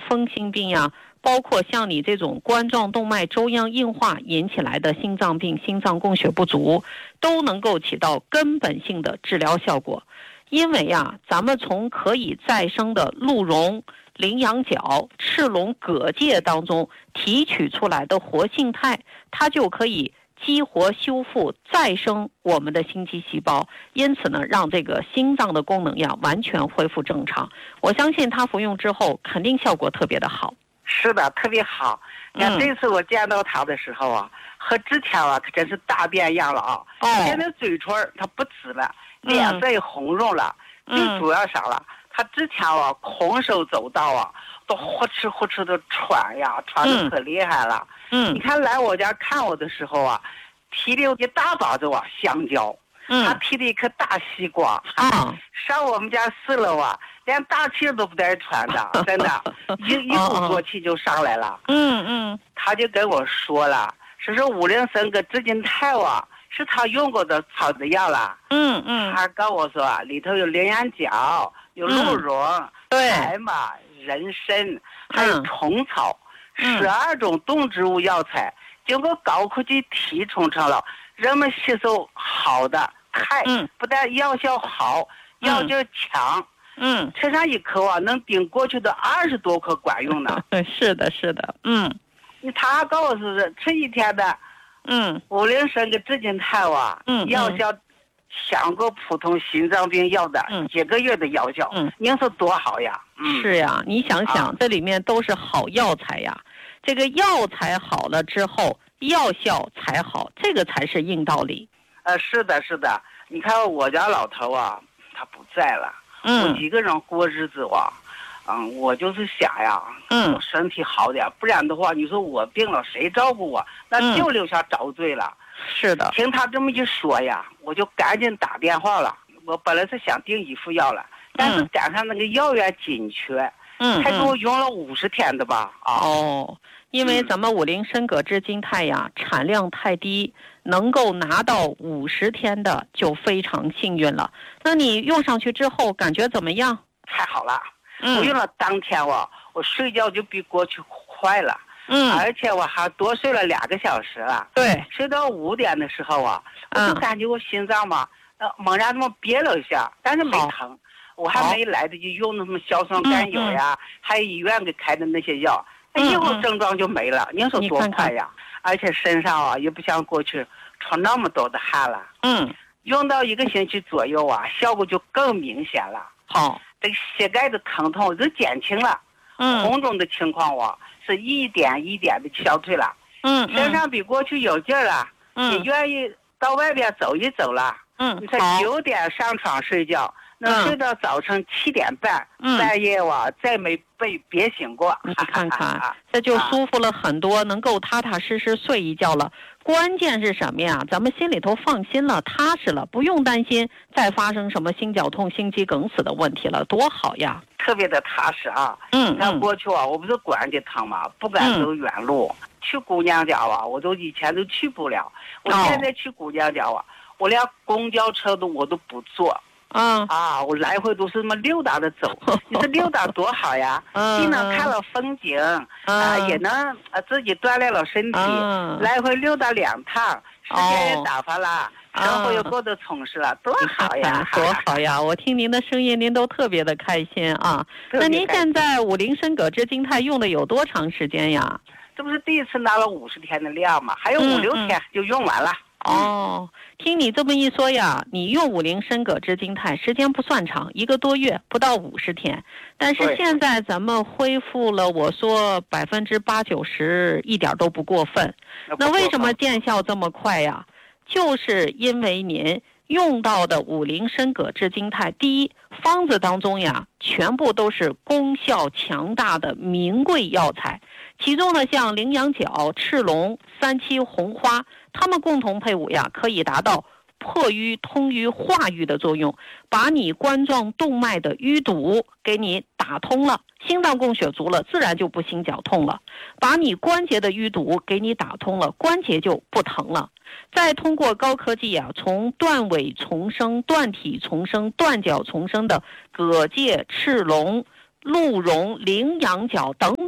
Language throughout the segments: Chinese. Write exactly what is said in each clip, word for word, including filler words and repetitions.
风心病呀，包括像你这种冠状动脉粥样硬化引起来的心脏病、心脏供血不足，都能够起到根本性的治疗效果。因为呀，咱们从可以再生的鹿茸、羚羊角、赤龙、蛤蚧当中提取出来的活性肽，它就可以激活、修复、再生我们的心肌细胞，因此呢，让这个心脏的功能呀完全恢复正常。我相信它服用之后，肯定效果特别的好。 是的，特别好。那这次我见到他的时候啊，和之前啊可真是大变样了啊！ 哦， 现在嘴唇它不紫了，脸色也红润了。最主要啥了？他之前啊空手走道啊，都呼哧呼哧的喘呀，喘的可厉害了。 嗯， 你看来我家看我的时候啊，提了一大把子啊香蕉， 嗯， 他提了一颗大西瓜啊， 上我们家四楼啊，连大气都不带喘的，真的，一一鼓作气就上来了。 嗯嗯， 他就跟我说了，说是五零三个至今肽啊，是他用过的草子药了。 嗯嗯， 他告我说啊，里头有羚羊角，有鹿茸、 对， 海马、人参，还有虫草，十二种动植物药材，经过高科技提纯成了人们吸收好的肽，不但药效好，药劲强。 嗯， 吃上一颗啊，能顶过去的二十多颗管用呢。 是的，是的，嗯， 他告诉我是吃一天的， 嗯， 五零升个至今肽啊， 嗯， 药效强过普通心脏病药的几个月的药效。嗯，您说多好呀？ 嗯，是呀，你想想，啊，这里面都是好药材呀，这个药材好了之后，药效才好，这个才是硬道理。 呃，是的，是的，你看我家老头啊，他不在了。 嗯， 我一个人过日子哇，嗯，我就是想呀， 嗯， 我身体好点，不然的话，你说我病了，谁照顾我？那就留下遭罪了。 嗯，是的， 听他这么一说呀，我就赶紧打电话了。我本来是想订一副药了，但是赶上那个药源紧缺， 嗯， 才给我用了五十天的吧。啊， 哦，因为咱们五零参葛至今肽呀，产量太低。能够拿到五十天的就非常幸运了。那你用上去之后感觉怎么样？ 太好了， 嗯， 我用了当天我我睡觉就比过去快了， 嗯， 而且我还多睡了两个小时了。 对， 睡到五点的时候啊，我就感觉我心脏嘛，呃，猛然那么憋了一下，但是没疼，我还没来得及用那什么硝酸甘油呀，嗯嗯，还有医院给开的那些药， 嗯嗯， 一会儿症状就没了。您说多快呀！而且身上啊也不像过去出那么多的汗了。 嗯， 用到一个星期左右啊，效果就更明显了。 好， 这个膝盖的疼痛就减轻了。 嗯， 红肿的情况啊是一点一点的消退了。 嗯， 身上比过去有劲儿了。 嗯， 也愿意到外边走一走了。 嗯， 你看九点上床睡觉，能睡到早晨七点半， 嗯， 半夜我再没被憋醒过。 你看看，这就舒服了很多，能够踏踏实实睡一觉了。关键是什么呀？咱们心里头放心了，踏实了，不用担心再发生什么心绞痛、心肌梗死的问题了，多好呀！ 特别的踏实啊。 嗯， 那过去啊，我不是管着疼嘛，不敢走远路，嗯，去姑娘家啊，我都以前都去不了。我现在去姑娘家啊，我连公交车都我都不坐。 嗯啊，我来回都是这么溜达的走，你说溜达多好呀！ 嗯， 既能看了风景， 嗯， 啊，也能啊自己锻炼了身体， 嗯， 来回溜达两趟，时间也打发了， 哦， 生活也过得充实了，多好呀！ 多好呀！我听您的声音，您都特别的开心啊。那您现在五零参葛至今肽用的有多长时间呀？ 这不是第一次拿了五十天的量嘛，还有五六天就用完了。 哦，听你这么一说呀，你用五零参葛至今肽时间不算长，一个多月，不到五十天。但是现在咱们恢复了，我说百分之八九十，一点都不过分。那为什么见效这么快呀？就是因为您用到的五零参葛至今肽，第一，方子当中呀，全部都是功效强大的名贵药材，其中呢，像羚羊角、赤龙、三七红花，它们共同配伍呀，可以达到破瘀、通瘀、化瘀的作用，把你冠状动脉的淤堵给你打通了，心脏供血足了，自然就不心绞痛了；把你关节的淤堵给你打通了，关节就不疼了。再通过高科技啊，从断尾重生、断体重生、断脚重生的蛤蚧、赤龙、鹿茸、羚羊角等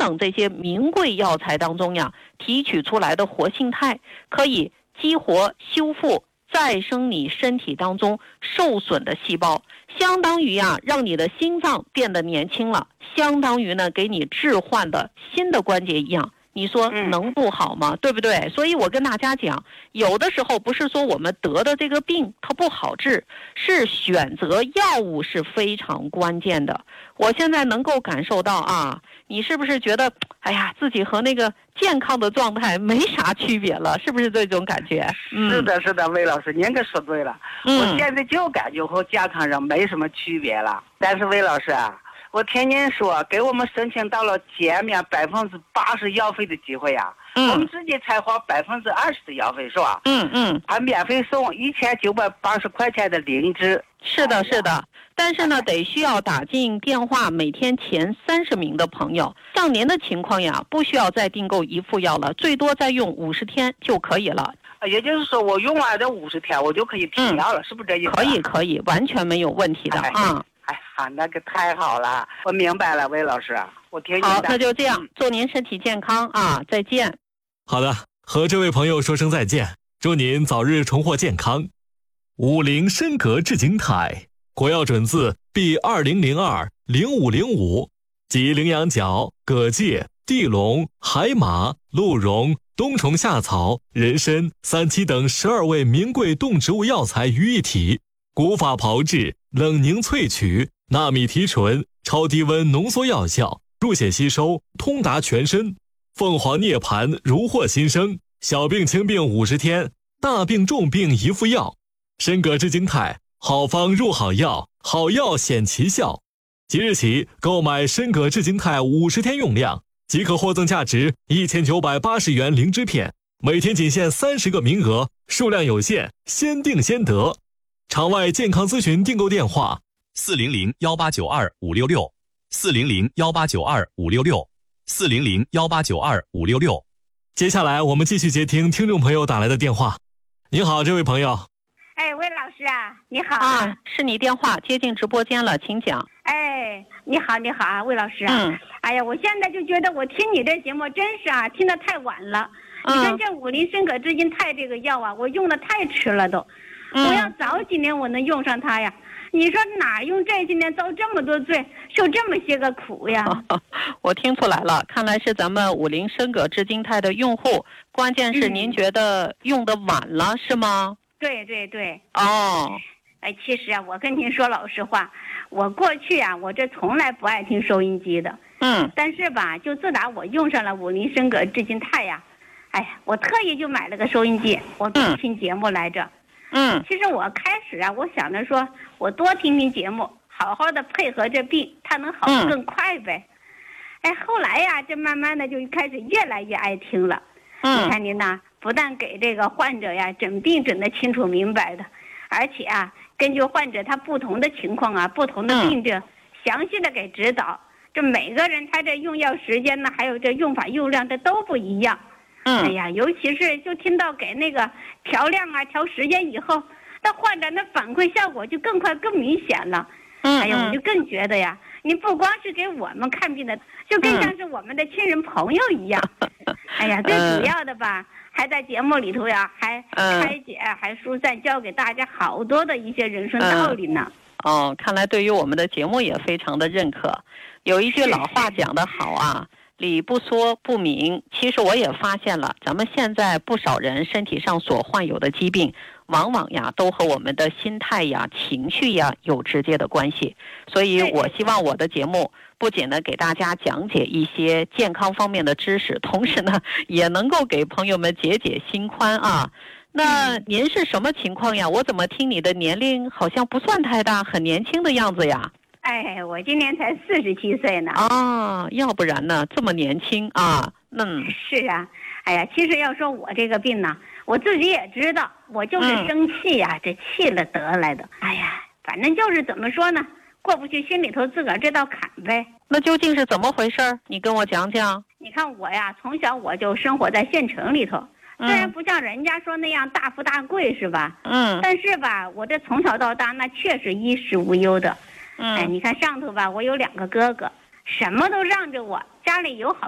等这些名贵药材当中呀，提取出来的活性肽，可以激活、修复、再生你身体当中受损的细胞，相当于啊，让你的心脏变得年轻了，相当于呢，给你置换的新的关节一样。你说能不好吗？嗯、对不对？所以我跟大家讲，有的时候不是说我们得的这个病它不好治，是选择药物是非常关键的。我现在能够感受到啊，你是不是觉得，哎呀，自己和那个健康的状态没啥区别了？是不是这种感觉？ 嗯、是的，是的，魏老师，您可说对了。嗯、我现在就感觉和健康上没什么区别了。但是魏老师啊，我听您说，给我们申请到了减免百分之八十药费的机会呀、啊，嗯、我们自己才花百分之二十的药费，是吧？ 嗯嗯， 还免费送一千九百八十块钱的灵芝。 是的，是的，但是呢，得需要打进电话，每天前三十名的朋友。像您的情况呀，不需要再订购一副药了，最多再用五十天就可以了。 也就是说，我用完这五十天，我就可以停药了，嗯、是不是这意思？ 可以，可以，完全没有问题的啊。 哎哎呀，那个太好了，我明白了，魏老师，我听你的。 好，那就这样，祝您身体健康啊，再见。 好的，和这位朋友说声再见，祝您早日重获健康。五菱参膈智经肽，国药准字 B 二零零二零五零五，集羚羊角、蛤蚧、地龙、海马、鹿茸、冬虫夏草、人参、三七等十二味名贵动植物药材于一体，古法炮制，冷凝萃取，纳米提纯，超低温浓缩药效，入血吸收，通达全身。凤凰涅槃，如获新生，小病轻病五十天，大病重病一副药。参膈智经肽，好方入好药，好药显奇效。即日起购买参膈智经肽五十天用量，即可获赠价值一千九百八十元灵芝片，每天仅限三十个名额，数量有限，先订先得。场外健康咨询订购电话： 四零零幺八九二五六六，四零零幺八九二五六六，四零零幺八九二五六六。 接下来我们继续接听听众朋友打来的电话。您好，这位朋友。 哎，魏老师啊，你好啊， 啊是你电话接进直播间了，请讲。 哎，你好，你好啊，魏老师啊。嗯。哎呀，我现在就觉得我听你这节目真是啊，听得太晚了。嗯。你看这五菱参膈智经肽这个药啊，我用的太迟了都。嗯。我要早几年我能用上它呀。你说哪用这些年遭这么多罪，受这么些个苦呀？ 我听出来了，看来是咱们五菱参膈智经肽的用户，关键是您觉得用的晚了，嗯、是吗？ 对对对。 哦。 哎，其实啊，我跟您说老实话，我过去啊，我这从来不爱听收音机的。 嗯。 但是吧，就自打我用上了五菱参膈智经肽呀，哎呀，我特意就买了个收音机，我多听节目来着。 嗯。 其实我开始啊，我想着说，我多听听节目，好好的配合这病，它能好得更快呗。嗯、哎，后来呀，这慢慢的就开始越来越爱听了。 嗯。 你看您呐，不但给这个患者呀诊病诊得清楚明白的，而且啊，根据患者他不同的情况啊，不同的病症，嗯、详细的给指导。这每个人他这用药时间呢，还有这用法用量，这都不一样。 嗯。 哎呀，尤其是就听到给那个调量啊、调时间以后，那患者那反馈效果就更快、更明显了。 嗯。 哎呀，我就更觉得呀，你不光是给我们看病的，就更像是我们的亲人朋友一样。嗯、哎呀，最主要的吧。还在节目里头呀，还开解，嗯、还疏散，教给大家好多的一些人生道理呢。 嗯、哦，看来对于我们的节目也非常的认可。有一句老话讲得好啊，理不说不明。其实我也发现了，咱们现在不少人身体上所患有的疾病，往往呀都和我们的心态呀、情绪呀有直接的关系。所以我希望我的节目不仅呢给大家讲解一些健康方面的知识，同时呢也能够给朋友们解解心宽啊。那您是什么情况呀？我怎么听你的年龄好像不算太大，很年轻的样子呀？ 哎，我今年才四十七岁呢。 啊，要不然呢这么年轻啊？嗯， 是啊。哎呀，其实要说我这个病呢，我自己也知道，我就是生气呀、啊，嗯、这气了得来的。哎呀，反正就是怎么说呢？过不去心里头自个儿这道坎呗。 那究竟是怎么回事？你跟我讲讲。 你看我呀，从小我就生活在县城里头，虽然不像人家说那样大富大贵是吧？ 嗯。 但是吧，我这从小到大那确实衣食无忧的。 嗯。 哎，你看上头吧，我有两个哥哥，什么都让着我，家里有好。